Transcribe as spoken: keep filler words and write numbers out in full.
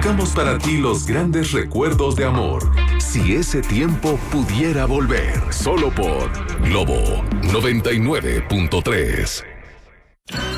evocamos para ti los grandes recuerdos de amor. Si ese tiempo pudiera volver, solo por Globo noventa y nueve punto tres.